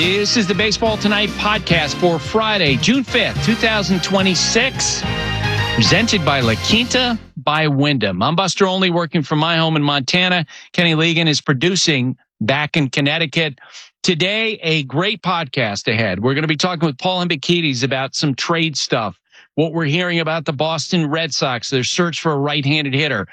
This is the Baseball Tonight podcast for Friday, June 5th, 2026, presented by La Quinta by Wyndham. I'm Buster Olney, working from my home in Montana. Kenny Legan is producing back in Connecticut. Today, a great podcast ahead. We're going to be talking with Paul Hembekides about some trade stuff, what we're hearing about the Boston Red Sox, their search for a right-handed hitter.